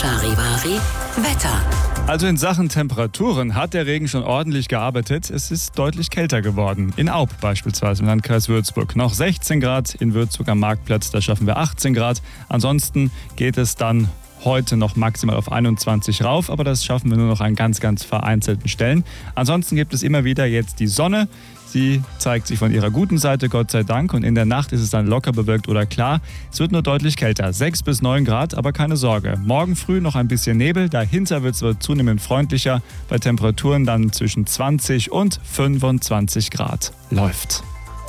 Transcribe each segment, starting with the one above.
Charivari Wetter. Also in Sachen Temperaturen hat der Regen schon ordentlich gearbeitet. Es ist deutlich kälter geworden. In Aub beispielsweise im Landkreis Würzburg. Noch 16 Grad, in Würzburg am Marktplatz, da schaffen wir 18 Grad. Ansonsten geht es dann heute noch maximal auf 21 rauf, aber das schaffen wir nur noch an ganz, ganz vereinzelten Stellen. Ansonsten gibt es immer wieder jetzt die Sonne. Sie zeigt sich von ihrer guten Seite, Gott sei Dank. Und in der Nacht ist es dann locker bewölkt oder klar. Es wird nur deutlich kälter, 6 bis 9 Grad, aber keine Sorge. Morgen früh noch ein bisschen Nebel, dahinter wird es zunehmend freundlicher. Bei Temperaturen dann zwischen 20 und 25 Grad. Läuft.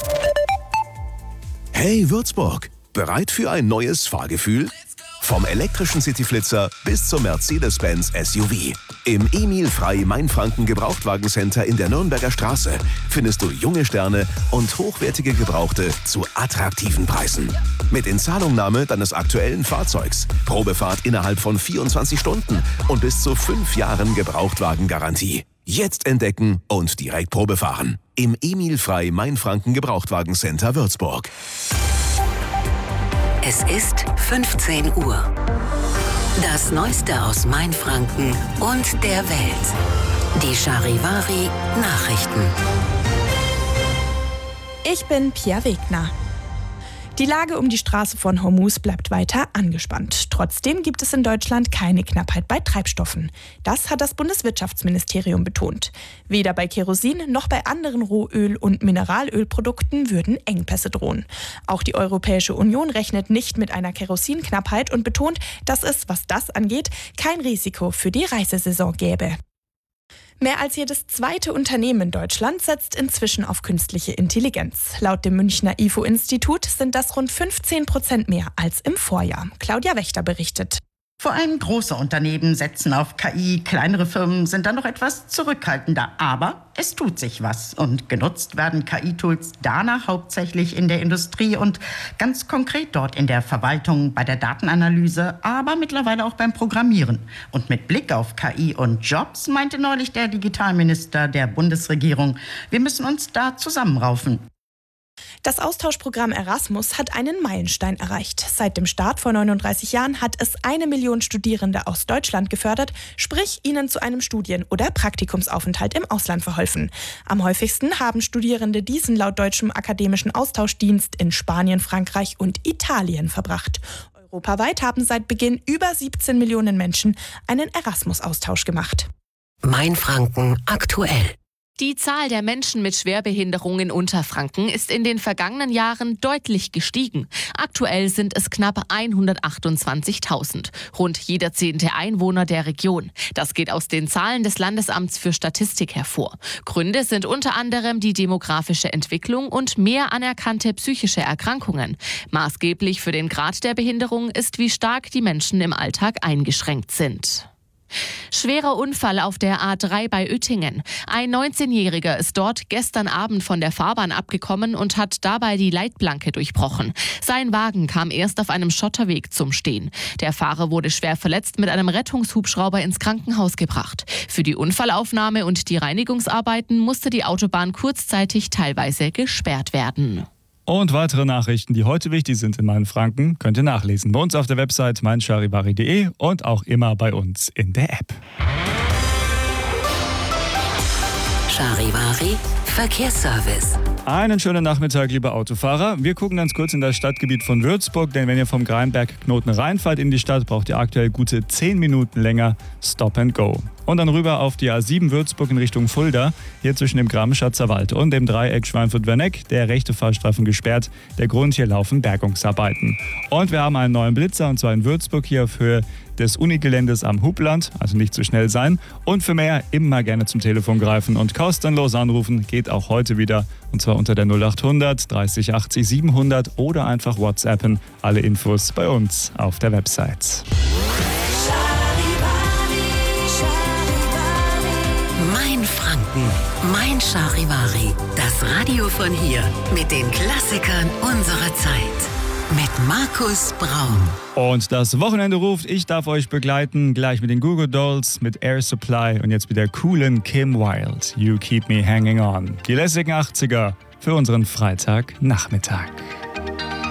Hey Würzburg, bereit für ein neues Fahrgefühl? Vom elektrischen Cityflitzer bis zum Mercedes-Benz SUV. Im Emil Frey Mainfranken Gebrauchtwagencenter in der Nürnberger Straße findest du junge Sterne und hochwertige Gebrauchte zu attraktiven Preisen. Mit Inzahlungnahme deines aktuellen Fahrzeugs, Probefahrt innerhalb von 24 Stunden und bis zu 5 Jahren Gebrauchtwagengarantie. Jetzt entdecken und direkt Probe fahren. Im Emil Frey Mainfranken Gebrauchtwagencenter Würzburg. Es ist 15 Uhr. Das Neueste aus Mainfranken und der Welt. Die Charivari Nachrichten. Ich bin Pia Wegner. Die Lage um die Straße von Hormuz bleibt weiter angespannt. Trotzdem gibt es in Deutschland keine Knappheit bei Treibstoffen. Das hat das Bundeswirtschaftsministerium betont. Weder bei Kerosin noch bei anderen Rohöl- und Mineralölprodukten würden Engpässe drohen. Auch die Europäische Union rechnet nicht mit einer Kerosinknappheit und betont, dass es, was das angeht, kein Risiko für die Reisesaison gäbe. Mehr als jedes zweite Unternehmen in Deutschland setzt inzwischen auf künstliche Intelligenz. Laut dem Münchner IFO-Institut sind das rund 15% mehr als im Vorjahr. Claudia Wächter berichtet. Vor allem große Unternehmen setzen auf KI, kleinere Firmen sind dann noch etwas zurückhaltender. Aber es tut sich was und genutzt werden KI-Tools danach hauptsächlich in der Industrie und ganz konkret dort in der Verwaltung, bei der Datenanalyse, aber mittlerweile auch beim Programmieren. Und mit Blick auf KI und Jobs meinte neulich der Digitalminister der Bundesregierung, wir müssen uns da zusammenraufen. Das Austauschprogramm Erasmus hat einen Meilenstein erreicht. Seit dem Start vor 39 Jahren hat es 1 Million Studierende aus Deutschland gefördert, sprich ihnen zu einem Studien- oder Praktikumsaufenthalt im Ausland verholfen. Am häufigsten haben Studierende diesen laut deutschem akademischen Austauschdienst in Spanien, Frankreich und Italien verbracht. Europaweit haben seit Beginn über 17 Millionen Menschen einen Erasmus-Austausch gemacht. Mainfranken aktuell. Die Zahl der Menschen mit Schwerbehinderung in Unterfranken ist in den vergangenen Jahren deutlich gestiegen. Aktuell sind es knapp 128.000, rund jeder 10. Einwohner der Region. Das geht aus den Zahlen des Landesamts für Statistik hervor. Gründe sind unter anderem die demografische Entwicklung und mehr anerkannte psychische Erkrankungen. Maßgeblich für den Grad der Behinderung ist, wie stark die Menschen im Alltag eingeschränkt sind. Schwerer Unfall auf der A3 bei Uettingen. Ein 19-Jähriger ist dort gestern Abend von der Fahrbahn abgekommen und hat dabei die Leitplanke durchbrochen. Sein Wagen kam erst auf einem Schotterweg zum Stehen. Der Fahrer wurde schwer verletzt mit einem Rettungshubschrauber ins Krankenhaus gebracht. Für die Unfallaufnahme und die Reinigungsarbeiten musste die Autobahn kurzzeitig teilweise gesperrt werden. Und weitere Nachrichten, die heute wichtig sind in Mainfranken, könnt ihr nachlesen. Bei uns auf der Website meincharivari.de und auch immer bei uns in der App. Charivari Verkehrsservice. Einen schönen Nachmittag, liebe Autofahrer. Wir gucken ganz kurz in das Stadtgebiet von Würzburg, denn wenn ihr vom Greinberg-Knoten reinfahrt in die Stadt, braucht ihr aktuell gute 10 Minuten länger Stop and Go. Und dann rüber auf die A7 Würzburg in Richtung Fulda, hier zwischen dem Gramschatzer Wald und dem Dreieck Schweinfurt-Werneck, der rechte Fahrstreifen gesperrt. Der Grund, hier laufen Bergungsarbeiten. Und wir haben einen neuen Blitzer, und zwar in Würzburg hier auf Höhe des Unigeländes am Hubland, also nicht zu schnell sein. Und für mehr immer gerne zum Telefon greifen und kostenlos anrufen, geht auch heute wieder. Und zwar unter der 0800 30 80 700 oder einfach WhatsAppen. Alle Infos bei uns auf der Website. Mainfranken, mein Charivari. Das Radio von hier mit den Klassikern unserer Zeit. Mit Markus Braun. Und das Wochenende ruft, ich darf euch begleiten, gleich mit den Goo Goo Dolls, mit Air Supply und jetzt mit der coolen Kim Wilde. You Keep Me Hanging On. Die lässigen 80er für unseren Freitagnachmittag.